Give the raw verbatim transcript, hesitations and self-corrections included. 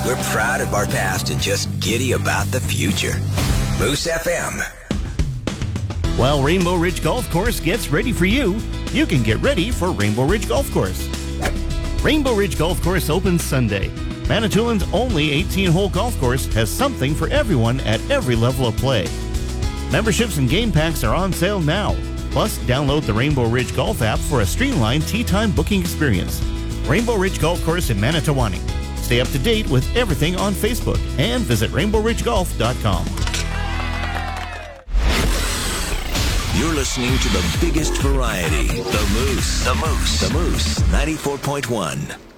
We're proud of our past and just giddy about the future. Moose F M. While Rainbow Ridge Golf Course gets ready for you, you can get ready for Rainbow Ridge Golf Course. Rainbow Ridge Golf Course opens Sunday. Manitoulин's only eighteen-hole golf course has something for everyone at every level of play. Memberships and game packs are on sale now. Plus, download the Rainbow Ridge Golf app for a streamlined tee time booking experience. Rainbow Ridge Golf Course in Manitowoc. Stay up to date with everything on Facebook and visit rainbow ridge golf dot com. You're listening to the biggest variety, The Moose. The Moose. The Moose, ninety-four point one.